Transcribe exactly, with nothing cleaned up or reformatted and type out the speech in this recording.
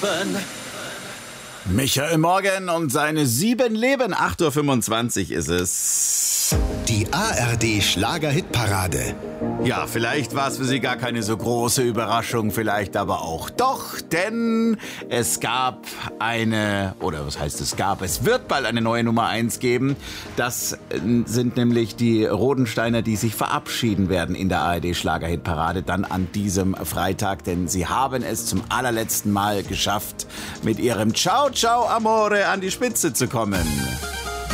Leben. Michael Morgan und seine sieben Leben. acht Uhr fünfundzwanzig ist es. Die A R D Schlager-Hitparade. Ja, vielleicht war es für Sie gar keine so große Überraschung, vielleicht aber auch doch, denn es gab eine, oder was heißt es gab, es wird bald eine neue Nummer eins geben. Das sind nämlich die Rodensteiner, die sich verabschieden werden in der A R D Schlager-Hitparade dann an diesem Freitag, denn sie haben es zum allerletzten Mal geschafft, mit ihrem Ciao, Ciao, Amore an die Spitze zu kommen.